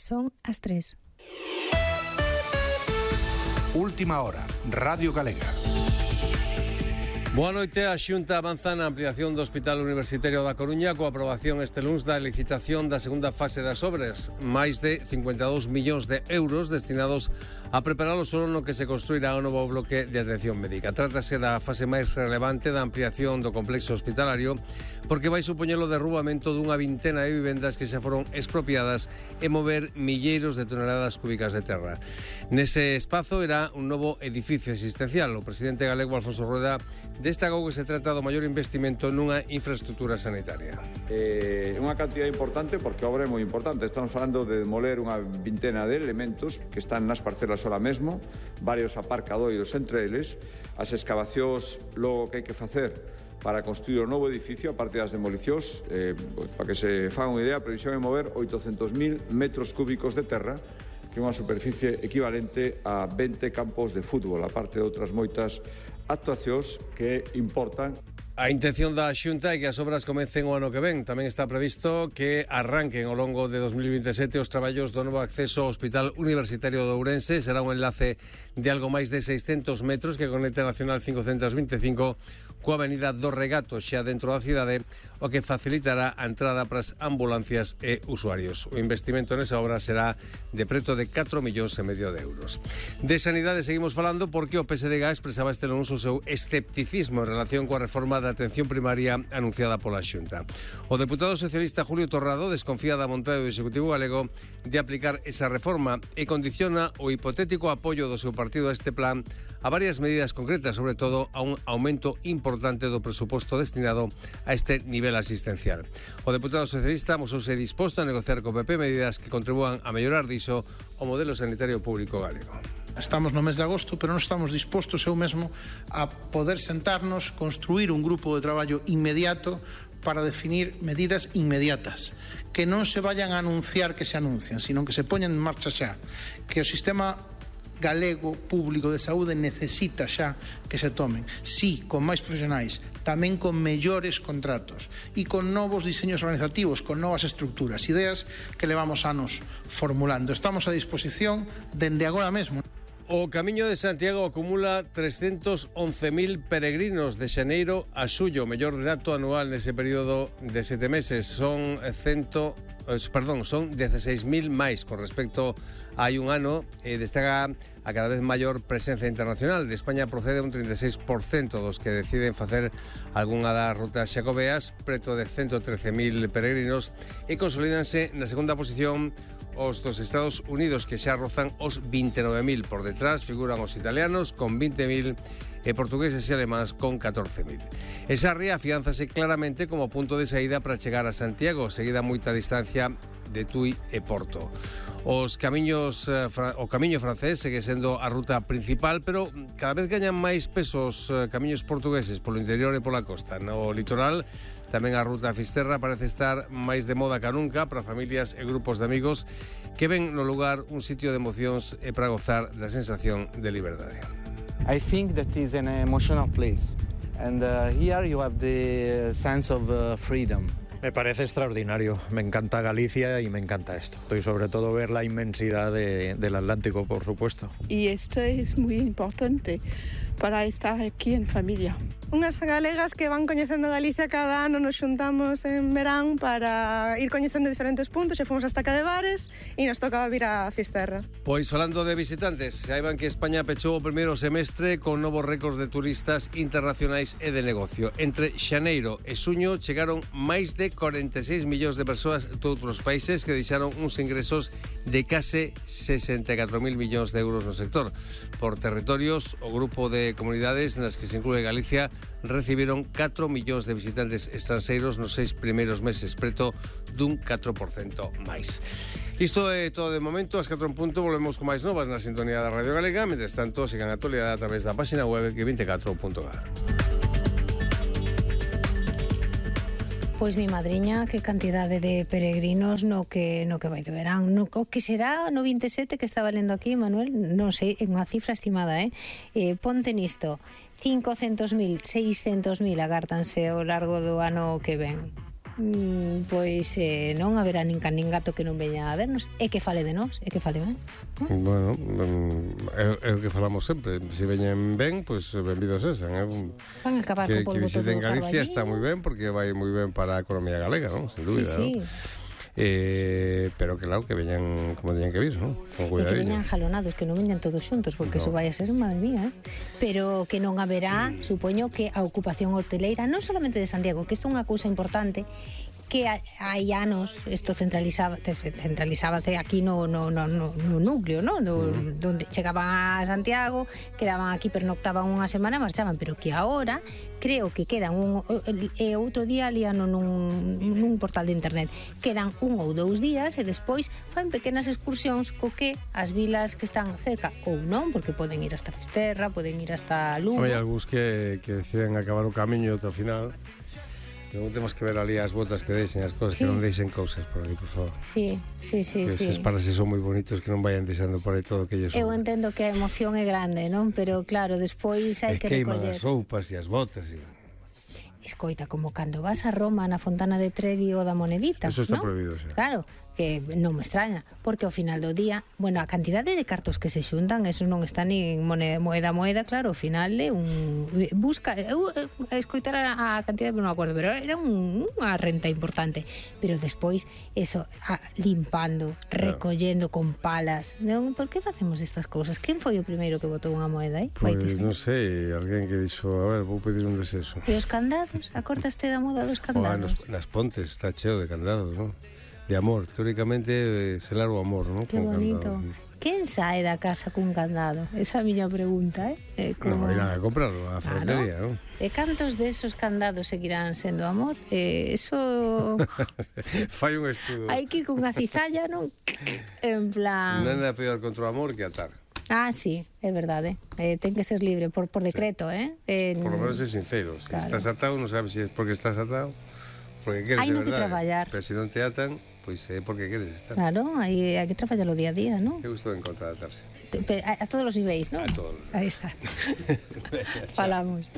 son as 3. Última hora, Radio Galega. Boa noite. A Xunta avanza na ampliación do Hospital Universitario da Coruña coa aprobación este luns da licitación da segunda fase das obras. Máis de 52 millóns de euros destinados a preparar o solo no que se construirá o novo bloque de atención médica. Trátase da fase máis relevante da ampliación do complexo hospitalario porque vai supoñer o derrubamento dunha vintena de vivendas que xa foron expropiadas e mover milleiros de toneladas cúbicas de terra. Nese espazo era un novo edificio existencial. O presidente galego Alfonso Rueda destacou que se trata do maior investimento nunha infraestructura sanitaria. É unha cantidad importante porque a obra é moi importante. Estamos falando de demoler unha vintena de elementos que están nas parcelas ahora mesmo, varios aparcadoiros entre eles, as excavacións logo que hai que facer para construir o novo edificio, a parte das demolicións, para que se faga unha idea, a previsión é mover 800.000 metros cúbicos de terra, que é unha superficie equivalente a 20 campos de fútbol, a parte de outras moitas actuacións que importan. A intención da Xunta é que as obras comecen o ano que ven. Tamén está previsto que arranquen ao longo de 2027 os traballos do novo acceso ao Hospital Universitario de Ourense. Será un enlace de algo máis de 600 metros que conecta a Nacional 525 coa Avenida do Regato xa dentro da cidade, o que facilitará a entrada para as ambulancias e usuarios. O investimento nesa obra será de preto de 4,5 millóns de euros. De sanidade seguimos falando porque o PSDG expresaba este lunes o seu escepticismo en relación coa reforma da atención primaria anunciada pola Xunta. O deputado socialista Julio Torrado desconfía da vontade do Executivo galego de aplicar esa reforma e condiciona o hipotético apoio do seu partido a este plan a varias medidas concretas, sobre todo a un aumento importante do presuposto destinado a este nivel asistencial. O deputado socialista mosouse disposto a negociar co PP medidas que contribúan a mellorar diso o modelo sanitario público galego. Estamos no mes de agosto, pero non estamos dispostos eu mesmo a poder sentarnos, construir un grupo de traballo inmediato para definir medidas inmediatas, que non se vayan a anunciar que se anuncian, sino que se poñan en marcha xa, que o sistema galego público de saúde necesita xa que se tomen, sí, con máis profesionais, tamén con mellores contratos e con novos diseños organizativos, con novas estructuras, ideas que levamos anos formulando. Estamos a disposición dende agora mesmo. O Camiño de Santiago acumula 311.000 peregrinos de xaneiro a xullo, o mellor dato anual nese período de 7 meses. Son 16.000 máis con respecto a hai un ano, e destaca a cada vez maior presenza internacional. De España procede un 36% dos que deciden facer algunha das rutas xacobeas, preto de 113.000 peregrinos, e consolídanse na segunda posición os dos Estados Unidos, que xa rozan os 29.000. Por detrás figuran os italianos con 20.000 e portugueses e alemáns con 14.000. Esa ría afianzase claramente como punto de saída para chegar a Santiago, seguida a moita distancia de Tui e Porto. O camiño francés segue sendo a ruta principal, pero cada vez gañan máis peso os camiños portugueses polo interior e pola costa. No litoral tamén a ruta Fisterra parece estar máis de moda que nunca para familias e grupos de amigos que ven no lugar un sitio de emocións e para gozar da sensación de liberdade. I think that is an emotional place, and here you have the sense of freedom. Me parece extraordinario, me encanta Galicia y me encanta esto. Estoy sobre todo ver la inmensidad del Atlántico, por supuesto. Y esto es muy importante para estar aquí en familia. Unhas galegas que van coñecendo Galicia cada ano, nos xuntamos en verán para ir coñecendo diferentes puntos, e fomos hasta Cadevares e nos tocaba vir a Fisterra. Pois falando de visitantes, saiban que España pechou o primeiro semestre con novos récords de turistas internacionais e de negocio. Entre xaneiro e xuño chegaron máis de 46 millóns de persoas de outros países que deixaron uns ingresos de case 64.000 millóns de euros no sector. Por territorios, o grupo de comunidades nas que se inclúe Galicia recibiron 4 millóns de visitantes estranxeiros nos 6 primeiros meses, preto dun 4% máis. Isto é todo de momento. Ás 4 en punto volvemos con máis novas na sintonía da Radio Galega. Mentres tanto, sigan a actualidade a través da página web que24.gal. Pois mi madriña, que cantidade de peregrinos no que vai de verán. O que será no 27 que estaba lendo aquí, Manuel, non sei, é unha cifra estimada, ponte nisto, 500.000, 600.000 agártanse ao largo do ano que ven. pois non haberá nin can nin gato que non veña a vernos e que fale de nós, e que fale ben. Bueno, é o que falamos sempre. Se veñen ben, pois benvidos sexan. Van a acabar que con polvo todo visiten o Galicia Carballín. está moi ben, porque vai moi ben para a economía galega, non? Sin dúbida, Sí, sí. Pero claro, que veñan como teñan que vir, non? Con E que cuidadinho. veñan jalonados, que non veñan todos xuntos, porque eso vai a ser, madre mía, pero que non haberá, supoño que a ocupación hoteleira, non solamente de Santiago, que isto é unha cousa importante, que hai anos isto centralizábase aquí no núcleo, ¿no? Donde chegaban a Santiago, quedaban aquí, pernoctaban unha semana e marchaban, pero que agora creo que quedan outro día liano nun portal de internet, quedan 1 ou 2 días e despois fan pequenas excursións co que as vilas que están cerca ou non, porque poden ir hasta Fisterra, poden ir hasta Lugo. Hai algúns que deciden acabar o camiño e ao final non temos que ver ali as botas que deixen, as cousas, que non deixen cousas por ali, por favor. Sí. Que eses paraxes son moi bonitos, que non vayan deixando por aí todo que ellos son. Eu entendo que a emoción é grande, non? Pero claro, despois hai que queiman recoller. as roupas e as botas. Escoita, como cando vas a Roma na Fontana de Trevi ou da Monedita, Eso está non? prohibido xa. Claro, que non me extraña, porque ao final do día, bueno, a cantidade de cartos que se xuntan, eso non está nin moeda, claro, ao final é un busca, eu escoitar a cantidade non me acordo, pero era unha renta importante, pero despois eso, limpando, recollendo con palas, non? Por que facemos estas cousas? Quen foi o primeiro que botou unha moeda aí? Pois non sei, alguén que dixo, a ver, vou pedir un deseso. E os candados? Acordaste da moda dos candados? Nas Pontes está cheo de candados, non? De amor, teóricamente selar o amor, non? Que bonito. Quen sae da casa cun candado? Esa é a miña pregunta, Non, irán a comprarlo a ferretería, non? E cantos desos candados seguirán sendo amor? Eso... Fai un estudo. Hai que ir cunha cizalla, non? En plan... Non é nada peor contra o amor que atar. Sí, é verdade. Ten que ser libre por decreto, Por lo menos é sincero. Se estás atado, non sabes se é porque estás atado, porque queres de verdade. Hai que traballar. Pero se non te atan, pois é porque queres estar. Claro, hai que traballar o día a día, non? Eu estou en contra de atarse. A todos os niveis, non? A todos. Aí está. Falamos.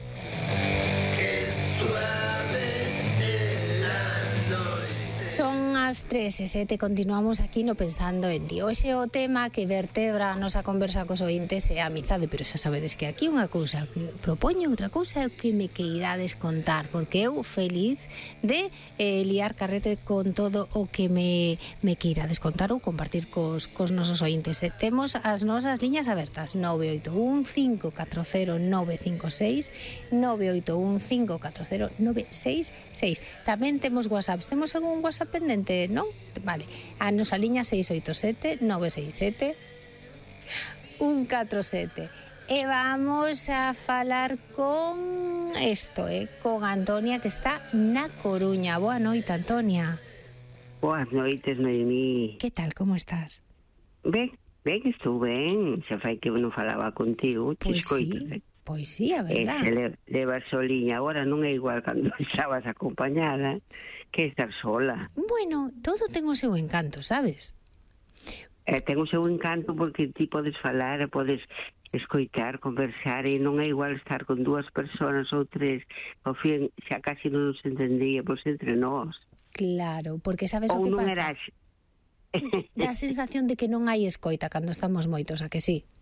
Son as 3:07, continuamos aquí no Pensando en Ti. Hoxe o tema que vertebra a nosa conversa cos ointes é a amizade, pero xa sabedes que aquí unha cousa que propoño, outra cousa é o que me queirades contar, porque eu feliz de liar carrete con todo o que me queirades contar ou compartir cos nosos ointes. Temos as nosas liñas abertas, 981 540 956, 981 540 966. Tamén temos WhatsApps. Temos algún WhatsApp pendente, non? Vale. A nosa liña 687 967 147. E vamos a falar con con Antonia, que está na Coruña. Boa noite, Antonia. Boas noites, Noemí. Que tal, como estás? Ben, estou ben. Xa fai que non falaba contigo. Pois sí, a verdade. Levas soliña. Agora non é igual cando estabas acompañada que estar sola. Bueno, todo ten o seu encanto, sabes? Ten o seu encanto porque ti podes falar, podes escoitar, conversar, e non é igual estar con 2 persoas ou 3. Ao fin, xa casi non nos entendíamos entre nós. Claro, porque sabes o que pasa? Dá a sensación de que non hai escoita cando estamos moitos, a que sí?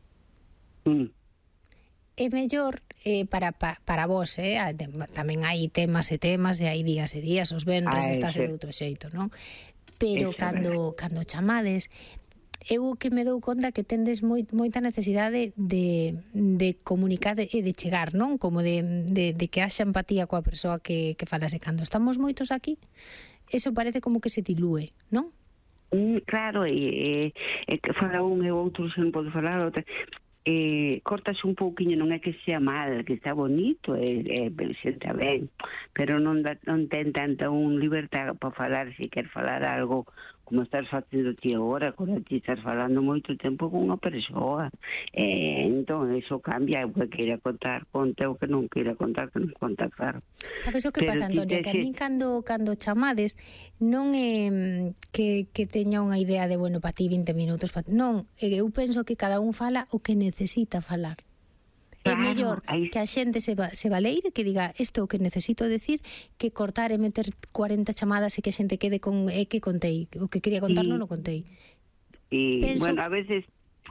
É mellor para vos, tamén hai temas e hai días e días, os venres estáse de outro xeito, non? Pero cando chamades, eu que me dou conta que tendes moita necesidade de comunicar e de chegar, non? Como de que haxa empatía coa persoa que falas, e cando estamos moitos aquí, eso parece como que se dilúe, non? Claro, e que fala un e outro se non pode falar outra. Cortas un pouquiño, non é que sea mal, que está bonito, senta ben, pero non ten tanta libertad para falar, se quer falar algo como estás facendo ti agora, quando ti estás falando moito tempo con unha persoa. Entón, eso cambia, o que queira contar, conta, o que non queira contar, que non conta, claro. Sabes o que pasa, Antonia? Que a min cando chamades non é que teña unha idea de, bueno, para ti 20 minutos, non, eu penso que cada un fala o que necesita falar. É mellor que a xente se valeire, que diga isto o que necesito decir, que cortar e meter 40 chamadas e que a xente quede con que contei, o que quería contar non o contei. E, bueno, a veces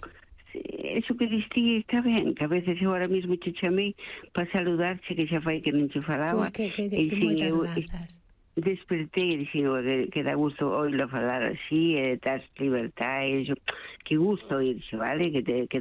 eso que distí está ben, que a veces eu ahora mismo che chamei para saludarche, que xa fai que non che falaba. Pois que moitas grazas. Despertei e dixen que dá gusto oírlo falar así, e das libertades, que gusto oírse, vale? Que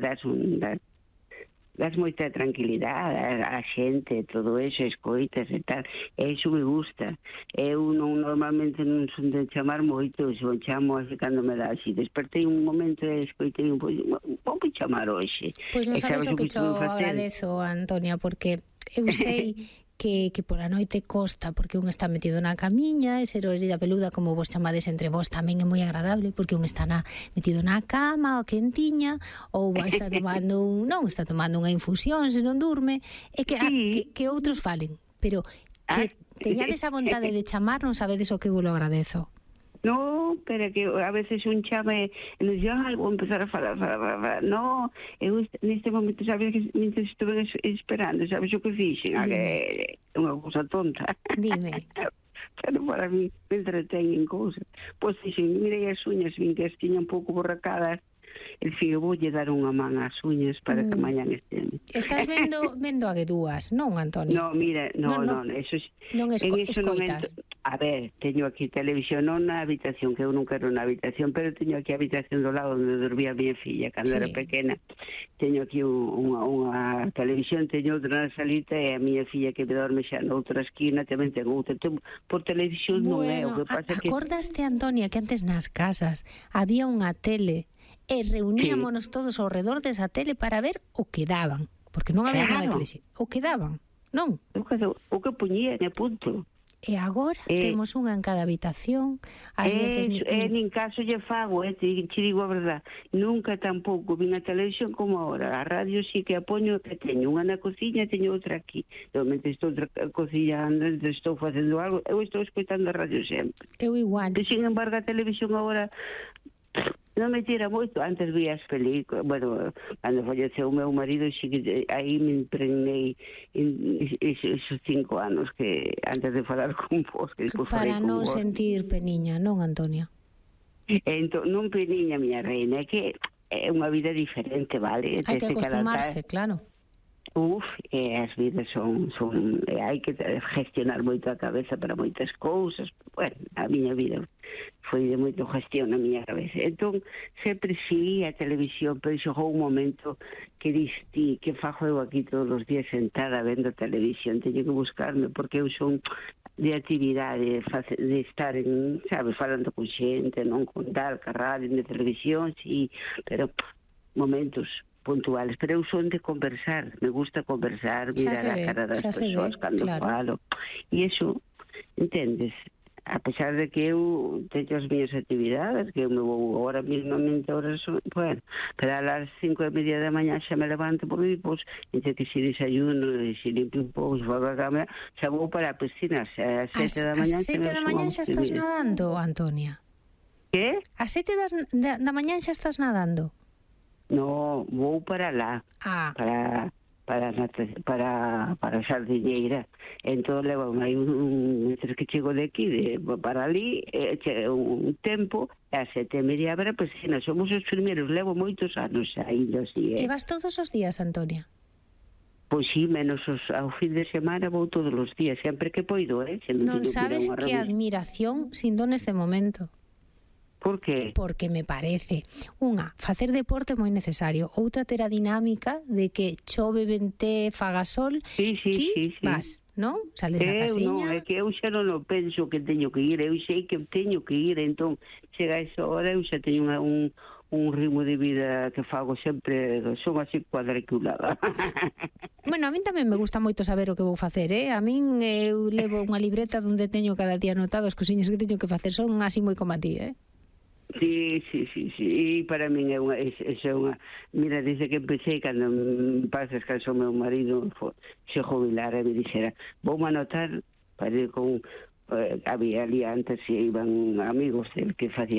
das moita tranquilidade a xente, todo eso, escoitas e tal, e iso me gusta. Eu normalmente non son de chamar moito, son chamo así cando me dá así. Despertei un momento e escoitei un pouco, vou chamar hoxe. Pois non sabes o que cho agradezo, Antonia, porque eu sei que por a noite costa, porque un está metido na camiña, e ser orella peluda, como vos chamades entre vos, tamén é moi agradable, porque un está metido na cama, ou quentiña, ou está tomando está tomando unha infusión se non durme, e que outros falen, pero que teñades a vontade de chamar, non sabedes o que vos lo agradezo. No, pero que a veces un chame e nos dice, vou empezar a falar. No, eu neste momento, sabes, que mientras estuve esperando, sabes o que fixen? Que é unha cousa tonta. Dime. Pero para mí me entreteñen cousas. Pois dixen, mirei as uñas, vin que as tiña un pouco borracadas, e dixen, voulle dar unha man ás uñas para que mañan estén. Estás vendo a guedúas, non, Antonio? No, mira, non, eso non escoitas. A ver, teño aquí televisión, non na habitación, que eu non quero na habitación, pero teño aquí a habitación do lado onde dormía a miña filla cando era pequena. Teño aquí unha televisión, teño outra na salita, e a miña filla que me dorme xa noutra esquina tamén ten outra. Por televisión non é, o que pasa que... Acordaste, Antonia, que antes nas casas había unha tele e reuníamonos todos ao redor desa tele para ver o que daban, porque non había nada que lexer, o que daban, non? O que poñían e punto. E agora temos unha en cada habitación, ás veces... nin caso lle fago, te digo a verdad, nunca tampouco vin a televisión como agora. A radio sí que a poño, que teño unha na cociña e teño outra aquí. Realmente estou cociñando, estou facendo algo, eu estou escoitando a radio sempre. Eu igual. E, sin embargo, a televisión agora non me tira moito. Antes vi as películas, bueno, cando falleceu o meu marido, sí que aí me impregnei esos 5 anos que antes de falar con vos, que depois para non sentir peniña, non, Antonia? Entón, non peniña, miña reina, é que é unha vida diferente, vale? Hai que acostumarse, claro. As vidas son hai que gestionar moito a cabeza para moitas cousas. Bueno, a miña vida foi de moito gestión na miña cabeza. Entón, sempre sí a televisión, pero xogou un momento que distí, que fajo eu aquí todos os días sentada vendo televisión, teño que buscarme, porque eu son de actividade, de estar en, sabes, falando con xente, non con tal, que radio, de televisión, sí, pero momentos puntuales, pero eu son de conversar, me gusta conversar, mirar a cara das persoas cando falo, e iso, entendes? A pesar de que eu teño as miñas actividades, que eu me vou agora mismamente, bueno, pero a las 5:30 da mañá xa me levanto por aí, pois, entre que se desayuno, se limpio un pouco, se fago a cama, xa vou para a piscina, a 7 da mañá. A 7 da mañá xa estás nadando, Antonia? Que? A 7 da mañá xa estás nadando? No, vou para lá, para a Sardiñeira. Entón levo aí entre que chego de aquí para ali un tempo, e a 7:30 para a piscina. Somos os primeiros, levo moitos anos ainda así. E vas todos os días, Antonia? Pois sí, menos ao fin de semana vou todos os días, sempre que poido, Non sabes que admiración sin dones de momento. Por qué? Porque me parece, facer deporte é moi necesario, outra ter a dinámica de que chove, vente, faga sol, sí. vas, non? Sales da casiña. Non, é que eu xa non penso que teño que ir, eu sei que teño que ir, entón chega esa hora, eu xa teño un ritmo de vida que fago sempre, son así cuadriculada. Bueno, a min tamén me gusta moito saber o que vou facer, A min eu levo unha libreta onde teño cada día anotado as cosiñas que teño que facer, son así moi como a ti, Sí, e para min é unha... Mira, desde que empecé, cando pasas caso o meu marido se jubilara, me dixera, vou anotar para ir con... había ali antes, iban amigos del que facía